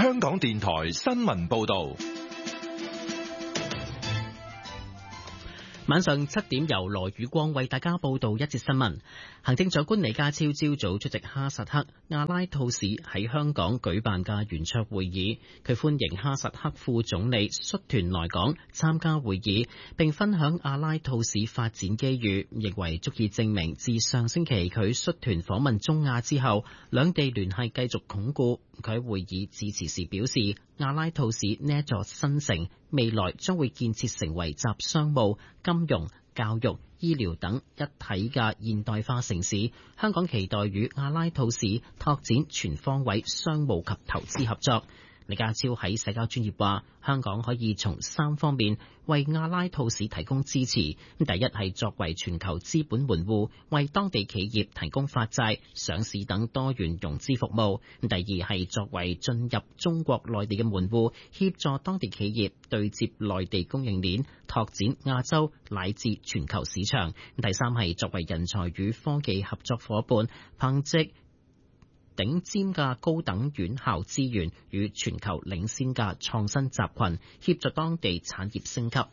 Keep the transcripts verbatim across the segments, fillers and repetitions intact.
香港電台新聞報道。 晚上七點由羅宇光為大家報道一節新聞。行政長官李家超朝早出席哈薩克阿拉吐市喺香港舉辦嘅圓桌會議，佢歡迎哈薩克副總理率團來港參加會議，並分享阿拉吐市發展機遇，認為足以證明自上星期佢率團訪問中亞之後，兩地聯繫繼續鞏固。佢喺會議致辭時表示，阿拉吐市呢一座新城未來將會建設成為集商務、金融、教育、醫療等一體嘅現代化城市。香港期待與阿拉吐市拓展全方位商務及投資合作。李家超喺社交專頁話，香港可以從三方面為阿拉吐市提供支持。第一係作為全球資本門戶，為當地企業提供發債、上市等多元融資服務。第二係作為進入中國內地嘅門戶，協助當地企業對接內地供應鏈，拓展亞洲乃至全球市場。第三係作為人才與科技合作夥伴，憑藉頂尖嘅高等院校資源與全球領先嘅創新集群，協助當地產業升級。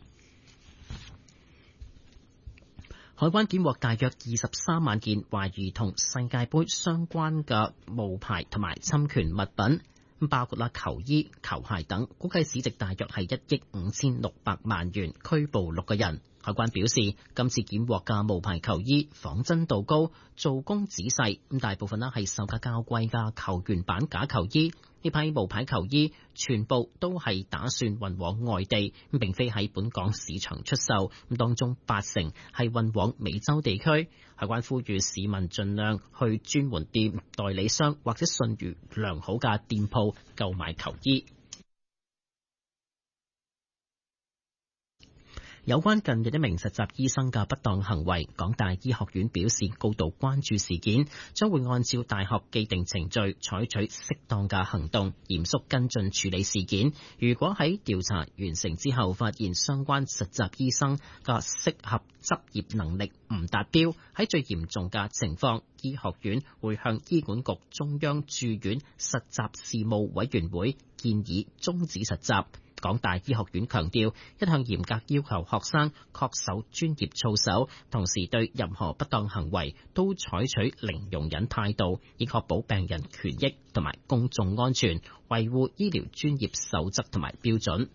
海關檢獲大約二十三萬件懷疑同世界盃相關嘅冒牌同埋侵權物品，包括啦球衣、球鞋等，估計市值大約係一億五千六百萬元，拘捕六個人。海關表示，今次檢獲嘅冒牌球衣仿真度高，做工仔細，咁大部分呢係售價較貴嘅球員版假球衣。呢批冒牌球衣全部都係打算運往外地，咁並非喺本港市場出售。咁當中八成係運往美洲地區。海關呼籲市民盡量去專門店、代理商或者信譽良好嘅店鋪購買球衣。有關近日一名實習醫生嘅不當行為，港大醫學院表示高度關注事件，將會按照大學既定程序採取適當嘅行動，嚴肅跟進處理事件。如果喺調查完成之後發現相關實習醫生嘅適合執業能力唔達標，喺最嚴重嘅情況，醫學院會向醫管局中央駐院實習事務委員會建議終止實習。港大醫學院強調，一向嚴格要求學生恪守專業操守，同時對任何不當行為都採取零容忍態度，以確保病人權益同埋公眾安全，維護醫療專業守則同埋標準。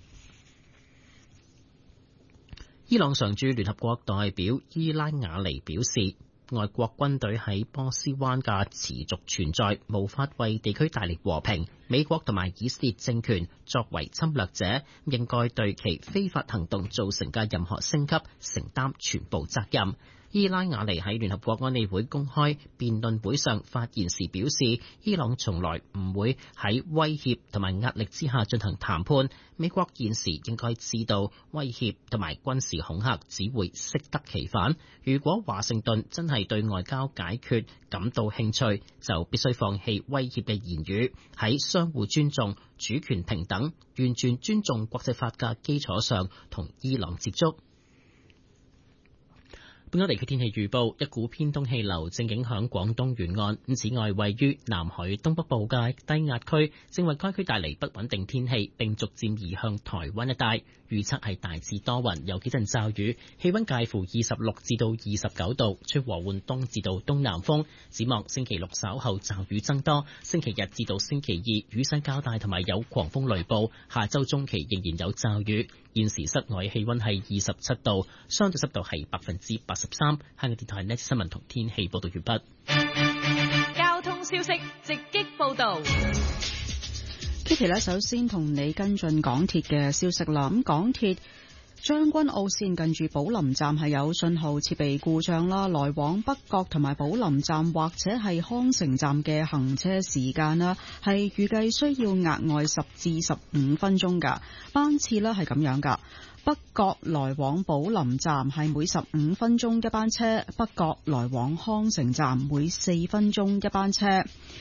伊朗常駐聯合國代表伊拉瓦尼表示，外國軍隊喺波斯灣嘅持續存在，無法為地區帶嚟和平。美國同埋以色列政權作為侵略者，應該對其非法行動造成嘅任何升級承擔全部責任。伊拉瓦尼喺聯合國安理會公開辯論會上發言時表示，伊朗從來唔會喺威脅同埋壓力之下進行談判。美國現時應該知道，威脅同埋軍事恐嚇只會適得其反。如果華盛頓真係對外交解決感到興趣，就必須放棄威脅嘅言語，喺相互尊重、主權平等、完全尊重國際法嘅基礎上同伊朗接觸。本港地區天氣預報，一股偏東氣流正影響廣東沿岸，此外位於南海東北部嘅低壓區正為該區帶嚟不穩定天氣，並逐漸移向台灣一帶。預測係大致多雲，有幾陣驟雨，氣溫介乎二十六至到二十九度，吹和緩東至到東南風。展望星期六稍後驟雨增多，星期日至到星期二雨勢較大，同埋有狂風雷暴。下周中期仍然有驟雨。現時室外氣溫係二十七度，相對濕度係百分之八十三。香港電台呢新聞同天氣報道完畢。 交通消息直擊報道。 Kitty 咧，首先同你跟進港鐵嘅消息啦。咁港鐵將軍澳線近住寶林站係有信號設備故障啦，來往北角同埋寶林站或者係康城站嘅行車時間啦，係預計需要額外十至十五分鐘噶。班次呢係咁樣噶。北角來往寶林站係每十五分鐘一班車，北角來往康城站每四分鐘一班車。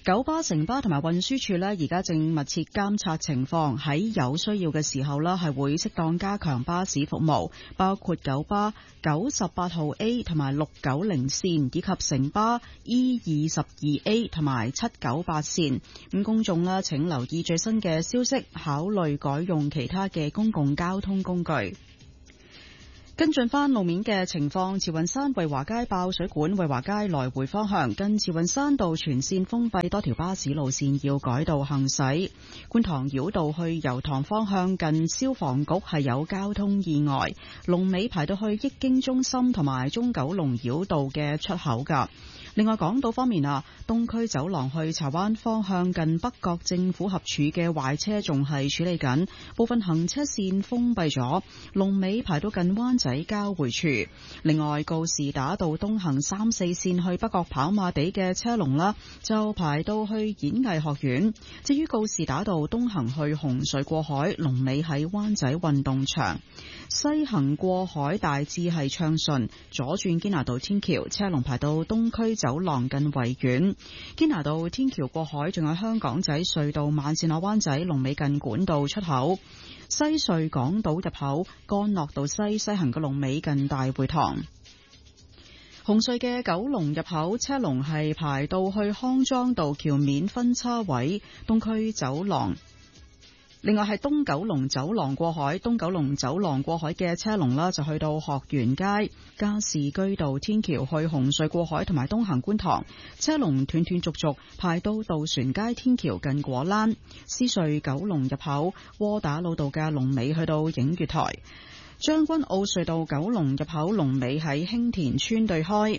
九巴、城巴同埋運輸署呢，而家正密切監察情況，喺有需要嘅時候呢，係會適當加強巴士服務，包括九巴九十八號 A 同埋六九零線，以及城巴 E 二十二 A 同埋七九八線。咁公眾呢，請留意最新嘅消息，考慮改用其他嘅公共交通工具。跟進翻路面嘅情況，慈雲山惠華街爆水管，惠華街來回方向近慈雲山道全線封閉，多條巴士路線要改道行駛。觀塘繞道去油塘方向近消防局係有交通意外，龍尾排到去益京中心同埋中九龍繞道嘅出口㗎。另外，港島方面啊，東區走廊去柴灣方向近北角政府合署嘅壞車仲係處理緊，部分行車線封閉咗，龍尾排到近灣仔交匯處。另外，告士打道東行三四線去北角跑馬地嘅車龍啦，就排到去演藝學院。至於告士打道東行去紅隧過海，龍尾喺灣仔運動場。西行過海大致係暢順，左轉堅拿道天橋車龍排到東區走廊近維園。堅拿道天橋過海仲有香港仔隧道慢線落灣仔，龍尾近管道出口。西隧港島入口干諾道西西行嘅龍尾近大會堂。紅隧嘅九龍入口車龍係排到去康莊道橋面分叉位，東區走廊。另外係東九龍走廊過海，東九龍走廊過海嘅車龍啦，就去到學園街、加士居道天橋去紅隧過海，同埋東行觀塘車龍斷斷續續排到渡船街天橋近果欄。獅隧九龍入口窩打老道嘅龍尾去到映月台。將軍澳隧道九龍入口龍尾喺興田村對開。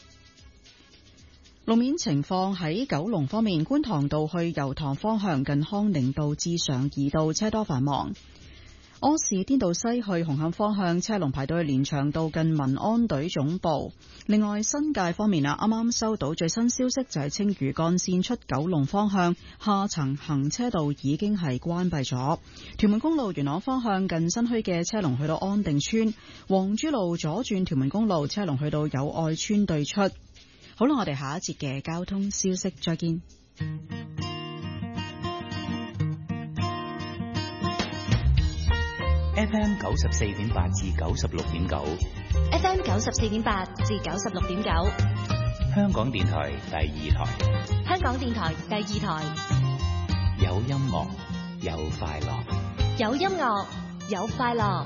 路面情況喺九龍方面，觀塘道去油塘方向近康寧道至常怡道車多繁忙。柯士甸道西去紅磡方向車龍排到去連翔道近民安隊總部。另外新界方面啊，啱啱收到最新消息，就係青嶼幹線出九龍方向下層行車道已經係關閉咗。屯門公路元朗方向近新墟嘅車龍去到安定村。黃珠路左轉屯門公路車龍去到友愛村對出。好啦，我哋下一節嘅交通消息再見。 F M 九十四點八至九十六點九 ，F M 九十四點八至九十六點九， 香港電台第二台， 香港電台第二台， 有音樂，有快樂， 有音樂，有快樂。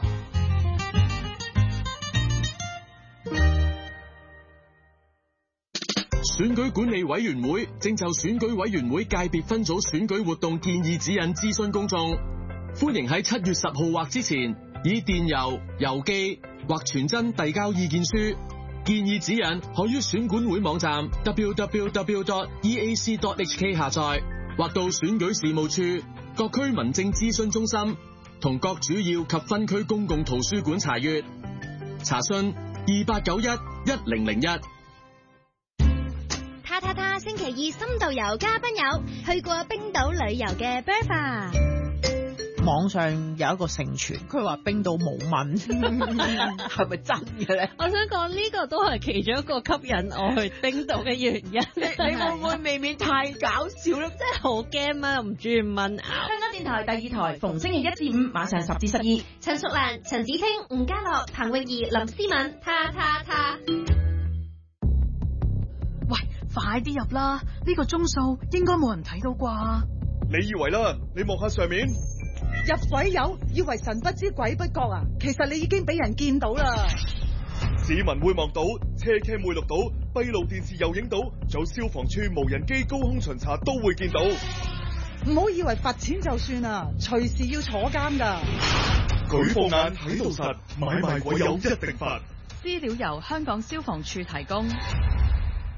選舉管理委員會正就選舉委員會界別分組選舉活動建議指引諮詢公眾，歡迎喺七月十號或之前以電郵、郵寄或傳真遞交意見書。建議指引可於選管會網站 w w w dot e a c dot h k 下載，或到選舉事務處、各區民政諮詢中心同各主要及分區公共圖書館查閱。查詢二八九一一零零一。 他他他星期二深度遊嘉賓有去過冰島旅遊嘅 Bertha。 網上有一個盛傳，佢話冰島冇蚊，係咪真嘅咧？ 我想講呢個都係其中一個吸引我去冰島嘅原因。 你你會唔會未免太搞笑咧？ 真係好驚啊！唔中意蚊咬。 香港電台第二台逢星期一至五晚上十至十二， 陳淑蘭、陳子清、吳家樂、彭詠儀、林思敏，他他他。 喂，快啲入啦！呢個鐘數應該冇人睇到啩？ 你以為啦？你望下上面。 入鬼友，以為神不知鬼不覺啊！其實你已經俾人見到啦。 市民會望到，車 cam 會錄到，閉路電視又影到，仲有消防處無人機高空巡查都會見到。 唔好以為罰錢就算啊，隨時要坐監噶。 舉報眼喺度實，買賣鬼友一定罰。 資料由香港消防處提供。